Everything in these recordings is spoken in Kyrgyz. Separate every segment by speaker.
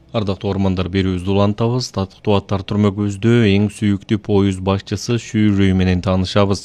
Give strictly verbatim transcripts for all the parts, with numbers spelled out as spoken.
Speaker 1: Ардактуу ормандар, берүүбүздү улантабыз. Татыктуу аттар түрмөгүбүздө эң сүйүктүү поюз башчысы Шүүрүй менен таанышабыз.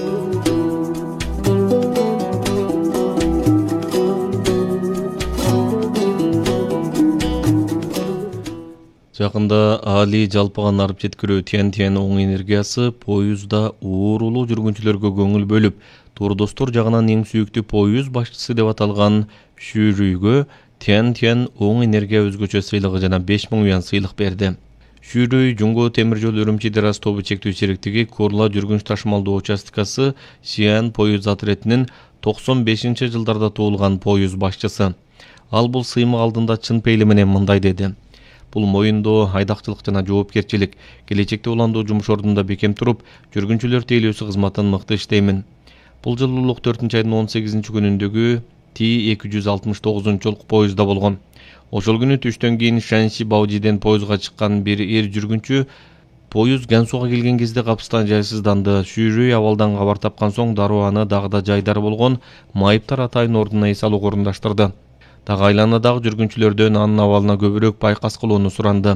Speaker 1: Жакында Али жалпыган арып жеткирүү Тянь-Тянь оң энергиясы поюзда уурулуу жүргүнчүлөргө көңүл бөлүп, туурдостор жагынан эң сүйүктүү поюз башчысы деп аталган Шүүрүйгө Тянь-Тянь оң энергия өзгөчө сыйлыгы жана беш миң юан сыйлык берди. Шүүрүй Жумго темир жол Үрүмчи-Дераз тобу чектүү сериктиги Курла жүргүнч ташымалдуу участкасы Сиан поюз отретинин токсон бешинчи жылдарда туулган поюз башчысы. Ал бул сыймык алдында чын пейили менен мындай деди: Бул моюндоо, айдакчылык жана жоопкерчилик. Келечекте уландуу жумуш ордунда бекем туруп, жүргүнчүлөр тейлөөсү кызматын мыкты иштеймин. Бул жылы улук төртүнчү айдын он сегизинчи күнүндөгү Ти эки жүз алтымыш тогузунчу поюзда болгон. Ошол күнү түштөн кийин Шанси Баудиден поюзга чыккан бир эр жүргүнчү поюз Гансуга келген кезде капыстан жайсызданды. Шүүрүй абалдан кабар тапкан соң дароо аны дагы да жайдары болгон майыптар атайын ордуна эс алууга орундаштырды. Дагы айланадагы жүргүнчүлөрдөн анын абалына көбүрөөк байкас кылууну суранды.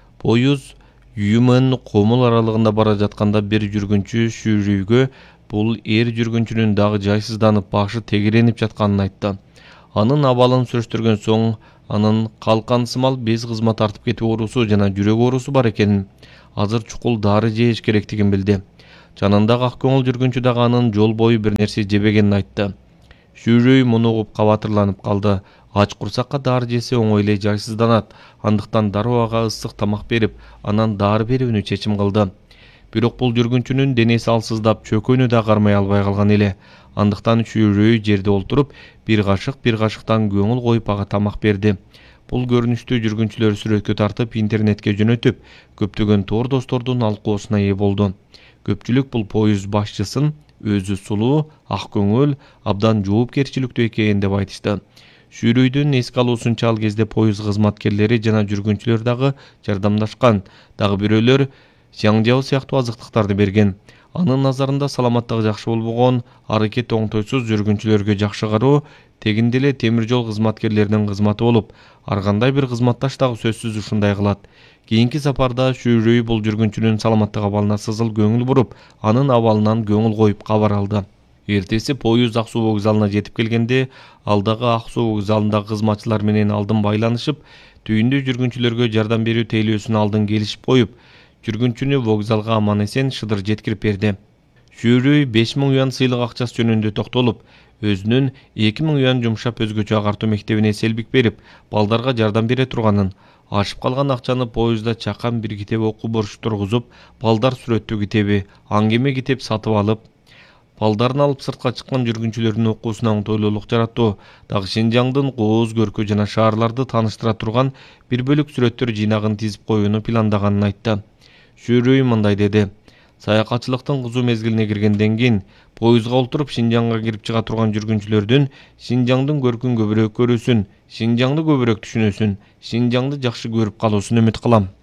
Speaker 1: Поюз Юмын Комул аралыгында бара жатканда бир жүргүнчү Шүүрүйгө бул эр жүргүнчүнүн дагы жайсызданып, башы тегеренип жатканын айтты. Анын абалын сүрөштөргөн соң анын калкансымал без кызмат тартып кетүү оорусу жана жүрөк оорусу бар экенин, азыр чукул дары жеиш керектигин билди. Жанындагы ак көңүл жүргүнчү дагы анын жол бою бир нерсе жебегенин айтты. Шүүрүй муну угуп кабатырланып калды. Ач курсакка дары жесе оңой эле жайсызданат. Андыктан дароо ага ысык тамак берип, анан дары берүүнү чечим кылды. Бирок бул жүргүнчүнүн денеси алсыздап, чөкөнү да кармай албай калган эле. Андыктан Шүүрүй жерде олтуруп, бир кашык бир кашыктан көңүл коюп ага тамак берди. Бул көрүнүштү жүргүнчүлөр сүрөткө тартып, интернетке жөнөтүп, көптөгөн тоор достордун алкоосуна ээ болду. Көпчүлүк бул поюз башчысын өзү сулуу, ак көңүл, абдан жоопкерчиликтүү экен деп айтышты. Шүүрүйдүн эске алуусунча ал кезде поюз кызматкерлери жана жүргүнчүлөр дагы жардамдашкан. Дагы бирөөлөр Сяңжао сыяктуу азыктыктарды берген. Анын назарында саламаттыгы жакшы болбогон, аракет оңтойсуз жүргүнчүлөргө жакшы кароо тегинде эле темир жол кызматкерлеринин кызматы болуп, ар кандай бир кызматташ дагы сөзсүз ушундай кылат. Кийинки сапарда Шүүрүй бул жүргүнчүнүн саламаттык абалына сызыл көңүл буруп, анын абалынан көңүл коюп кабар алды. Эртеси поюз Ак суу вокзалына жетип келгенде, ал дагы Ак суу вокзалындагы кызматчылар менен алдын байланышып, түйүндө жүргүнчүлөргө жардам берүү тейлөөсүн алдын келишип коюп, жүргүнчүнү вокзалга аман эсен шыдыр жеткирип берди. Шүүрүй беш миң юан сыйлык акчасы жөнүндө токтолуп, өзүнүн эки миң юан жумшап өзгөчө агартуу мектебине селбик берип, балдарга жардам бере турганын, ашып калган акчаны поюзда чакан бир китеп окуу борчу тургузуп, балдар сүрөттүү китеби, аңгеме китеп сатып алып, балдарын алып сыртка чыккан жүргүнчүлөрдүн окуусуна оңтойлуулук жараттуу, дагы Шинжаңдын кооз көркү жана шаарларды тааныштыра турган бир бөлүк сүрөттөр жыйнагын тизип коюуну пландаганын айтты. Шүүрүй мындай деди: Саякатчылыктын кызуу мезгилине киргенден кийин поюзга олтуруп Шинжаңга кирип чыга турган жүргүнчүлөрдүн Шинжаңдын көркүн көбүрөөк көрүүсүн, Шинжаңды көбүрөөк түшүнүүсүн, Шинжаңды жакшы көрүп калуусун үмүт кылам.